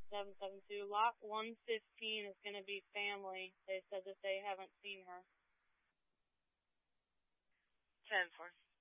772. Lot 115 is going to be family. They said that they haven't seen her. 10-4.